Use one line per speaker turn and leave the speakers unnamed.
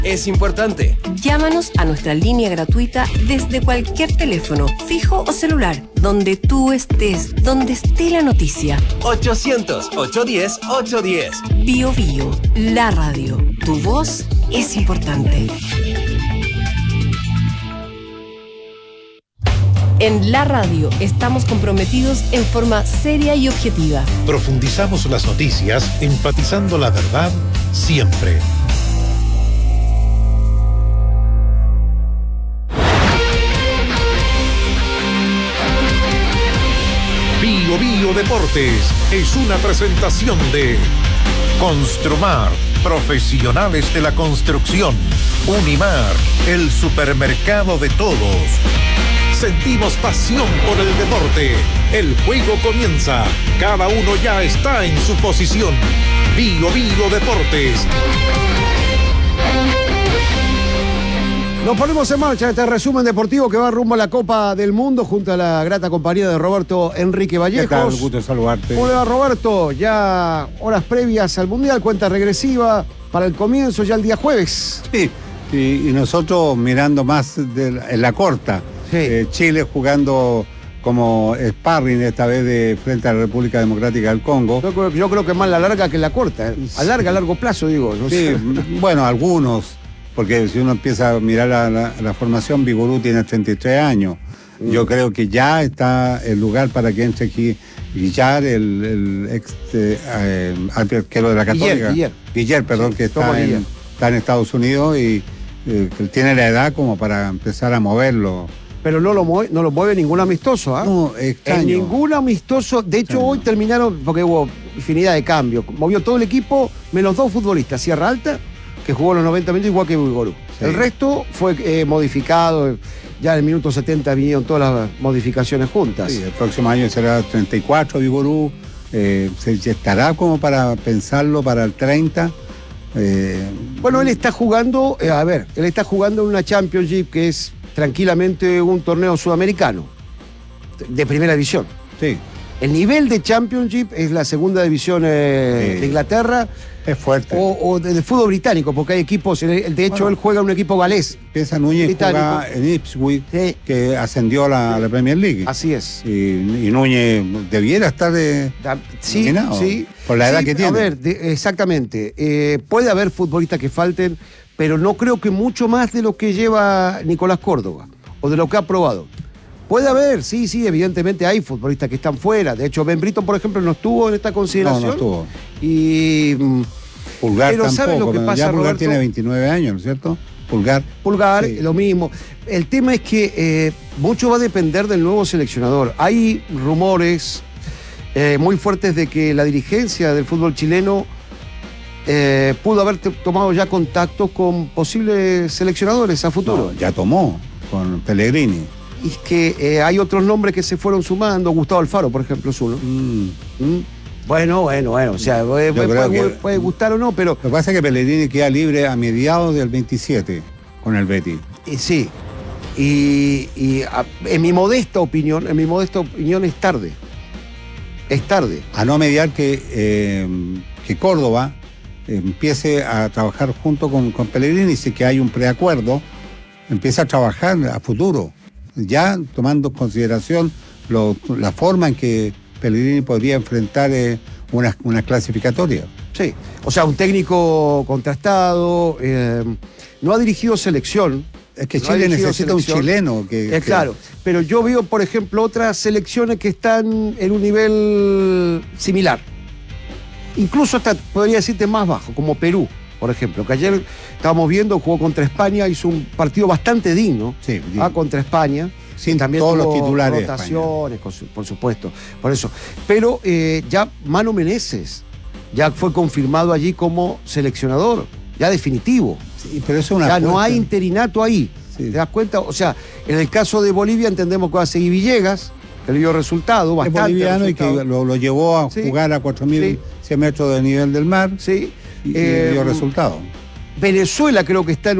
es importante.
Llámanos a nuestra línea gratuita desde cualquier teléfono, fijo o celular, donde tú estés, donde esté la noticia.
800-810-810.
Bio Bio, la radio. Tu voz es importante. En la radio estamos comprometidos en forma seria y objetiva.
Profundizamos las noticias, enfatizando la verdad siempre. Bio Bio Deportes es una presentación de Construmar, profesionales de la construcción. Unimar, el supermercado de todos. Sentimos pasión por el deporte. El juego comienza. Cada uno ya está en su posición. Bio Bio Deportes.
Nos ponemos en marcha este resumen deportivo que va rumbo a la Copa del Mundo junto a la grata compañía de Roberto Enrique Vallejos.
¿Qué tal? Un gusto saludarte.
¿Cómo le va, Roberto? Ya horas previas al Mundial, cuenta regresiva para el comienzo ya el día jueves.
Sí, y nosotros mirando más en la corta. Sí. Chile jugando como sparring esta vez frente a la República Democrática del Congo.
Yo creo que más la larga que la corta. A largo plazo, digo. No
sí,
sé.
Bueno, algunos. Porque si uno empieza a mirar la formación, Vigorú tiene 33 años. Yo creo que ya está el lugar para que entre aquí Guillar, el ex arquero de la Católica. Guillar, perdón, sí, que está en Estados Unidos y que tiene la edad como para empezar a moverlo.
Pero no lo mueve ningún amistoso, ¿ah?
No, extraño.
En ningún amistoso. De hecho, hoy terminaron, porque hubo infinidad de cambios. Movió todo el equipo, menos 2 futbolistas. Sierra Alta, que jugó los 90 minutos igual que Vigorú. Sí. El resto fue modificado. Ya en el minuto 70 vinieron todas las modificaciones juntas.
Sí, el próximo año será 34 Vigorú. Se estará como para pensarlo para el 30.
Bueno, él está jugando, él está jugando en una Championship que es tranquilamente un torneo sudamericano de primera división.
Sí.
El nivel de Championship es la segunda división de Inglaterra.
Es fuerte.
O del fútbol británico, porque hay equipos, de hecho él juega en un equipo galés.
Piensa Núñez juega en Ipswich, sí, que ascendió a la Premier League.
Así es.
Y Núñez debiera estar nominado,
sí,
por la edad que tiene.
A ver, exactamente. Puede haber futbolistas que falten, pero no creo que mucho más de lo que lleva Nicolás Córdoba, o de lo que ha probado. Puede haber, sí, evidentemente hay futbolistas que están fuera. De hecho, Ben Britton, por ejemplo, no estuvo en esta consideración.
No estuvo.
Y
Pulgar
pero
tampoco.
¿sabes lo que pasa,
ya Pulgar
Roberto?
tiene 29 años, ¿no es cierto? Pulgar,
sí, lo mismo. El tema es que mucho va a depender del nuevo seleccionador. Hay rumores muy fuertes de que la dirigencia del fútbol chileno pudo haber tomado ya contactos con posibles seleccionadores a futuro.
No, ya tomó, con Pellegrini.
Y es que hay otros nombres que se fueron sumando. Gustavo Alfaro, por ejemplo, es uno. Bueno. O sea, puede gustar o no, pero...
Lo que pasa es que Pellegrini queda libre a mediados del 27 con el Betis.
Sí. Y en mi modesta opinión es tarde. Es tarde.
A no mediar que Córdoba empiece a trabajar junto con Pellegrini, si que hay un preacuerdo, empieza a trabajar a futuro, ya tomando en consideración la forma en que Pellegrini podría enfrentar una clasificatoria.
Sí, o sea, un técnico contrastado, no ha dirigido selección.
Es que Chile necesita un chileno.
Claro, pero yo veo, por ejemplo, otras selecciones que están en un nivel similar. Incluso hasta, podría decirte, más bajo, como Perú, por ejemplo, que ayer estábamos viendo, jugó contra España, hizo un partido bastante digno, contra España.
Sin
también
todos los titulares.
Rotaciones, por supuesto, por eso. Pero ya Manu Meneses ya fue confirmado allí como seleccionador, ya definitivo.
Sí, pero eso es una
ya
apuesta.
No hay interinato ahí. Sí. ¿Te das cuenta? O sea, en el caso de Bolivia entendemos que va a seguir Villegas, que le dio resultado, bastante.
Es boliviano
resultado.
Y que lo llevó a jugar a 4.100 metros del nivel del mar.
Sí.
Y dio resultado.
Venezuela creo que está en